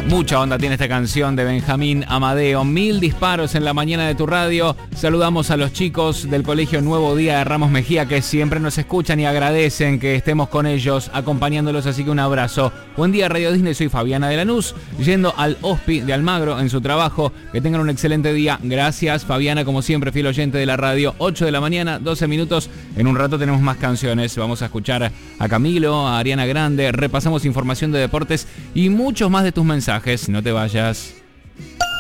Mucha onda tiene esta canción de Benjamín Amadeo. 1000 disparos en la mañana de tu radio. Saludamos a los chicos del Colegio Nuevo Día de Ramos Mejía que siempre nos escuchan y agradecen que estemos con ellos, acompañándolos, así que un abrazo. Buen día Radio Disney, soy Fabiana de Lanús, yendo al Hospi de Almagro en su trabajo. Que tengan un excelente día. Gracias Fabiana, como siempre, fiel oyente de la radio. 8 de la mañana, 12 minutos. En un rato tenemos más canciones. Vamos a escuchar a Camilo, a Ariana Grande. Repasamos información de deportes y muchos más de tus mensajes. No te vayas.